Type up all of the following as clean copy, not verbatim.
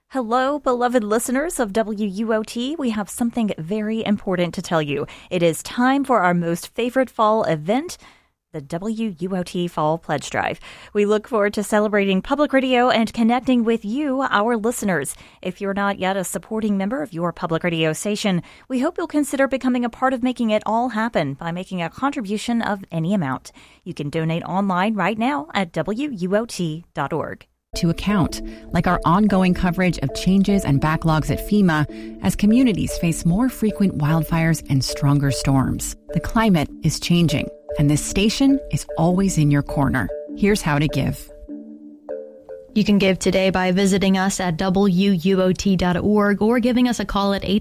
Hello, beloved listeners of WUOT. We have something very important to tell you. It is time for our most favorite fall event, the WUOT Fall Pledge Drive. We look forward to celebrating public radio and connecting with you, our listeners. If you're not yet a supporting member of your public radio station, we hope you'll consider becoming a part of making it all happen by making a contribution of any amount. You can donate online right now at WUOT.org. To account, like our ongoing coverage of changes and backlogs at FEMA as communities face more frequent wildfires and stronger storms. The climate is changing, and this station is always in your corner. Here's how to give. You can give today by visiting us at WUOT.org or giving us a call at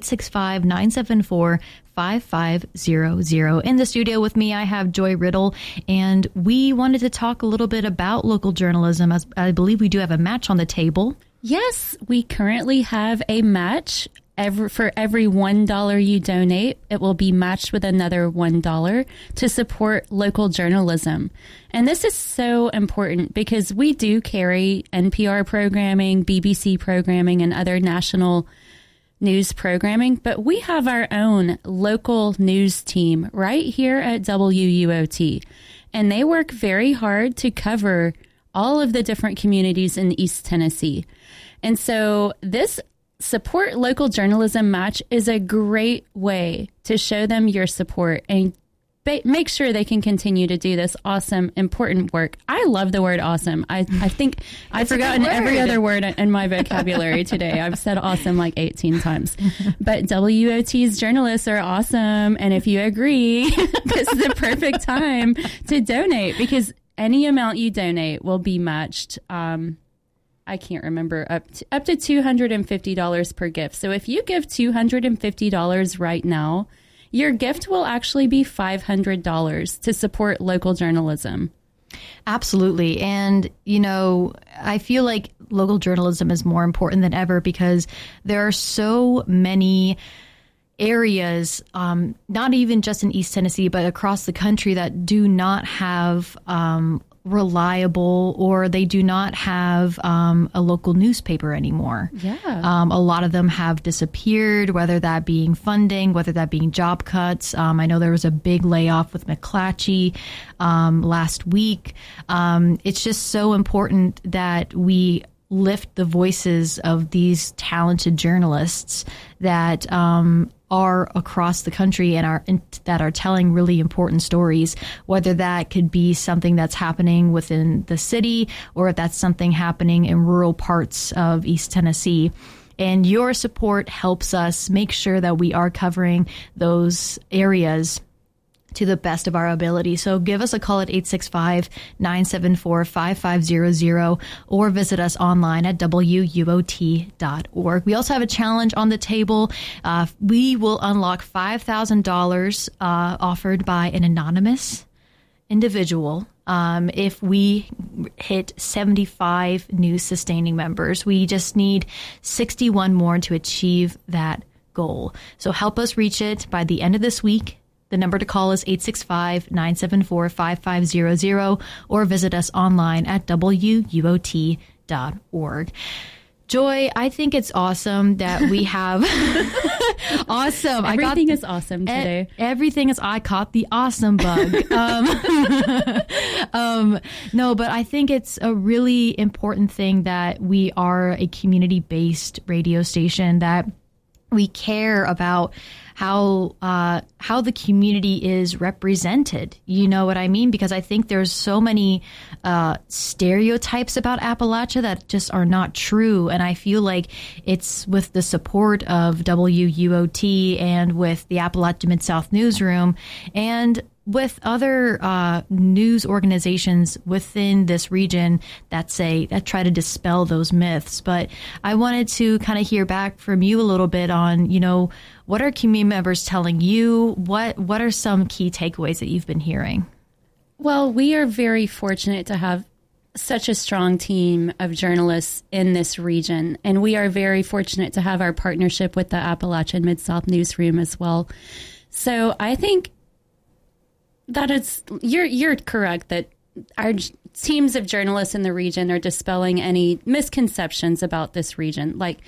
865-974-5500. In the studio with me, I have Joy Riddle, and we wanted to talk a little bit about local journalism, as I believe we do have a match on the table. Yes, we currently have a match. For every $1 you donate, it will be matched with another $1 to support local journalism. And this is so important because we do carry NPR programming, BBC programming, and other national news programming, but we have our own local news team right here at WUOT. And they work very hard to cover all of the different communities in East Tennessee. And so this Support Local Journalism match is a great way to show them your support and make sure they can continue to do this awesome, important work. I love the word awesome. I think I've forgotten every other word in my vocabulary today. I've said awesome like 18 times. But WOT's journalists are awesome. And if you agree, this is the perfect time to donate because any amount you donate will be matched. I can't remember, up to $250 per gift. So if you give $250 right now, your gift will actually be $500 to support local journalism. Absolutely. And, you know, I feel like local journalism is more important than ever because there are so many areas, not even just in East Tennessee, but across the country that do not have reliable, or they do not have a local newspaper anymore. Yeah. A lot of them have disappeared, whether that being funding, whether that being job cuts. I know there was a big layoff with McClatchy last week. It's just so important that we lift the voices of these talented journalists that are across the country and that are telling really important stories, whether that could be something that's happening within the city or if that's something happening in rural parts of East Tennessee. And your support helps us make sure that we are covering those areas to the best of our ability. So give us a call at 865-974-5500 or visit us online at WUOT.org. We also have a challenge on the table. We will unlock $5,000 offered by an anonymous individual if we hit 75 new sustaining members. We just need 61 more to achieve that goal. So help us reach it by the end of this week. The number to call is 865-974-5500 or visit us online at WUOT.org. Joy, I think it's awesome that we have awesome. Everything is awesome today. Everything is. I caught the awesome bug. No, but I think it's a really important thing that we are a community-based radio station, that we care about how the community is represented. You know what I mean? Because I think there's so many stereotypes about Appalachia that just are not true. And I feel like it's with the support of WUOT and with the Appalachia Mid-South Newsroom and with other news organizations within this region that try to dispel those myths. But I wanted to kind of hear back from you a little bit on, you know, what are community members telling you? What are some key takeaways that you've been hearing? Well, we are very fortunate to have such a strong team of journalists in this region, and we are very fortunate to have our partnership with the Appalachian Mid-South Newsroom as well. So I think that you're correct that our teams of journalists in the region are dispelling any misconceptions about this region. Like,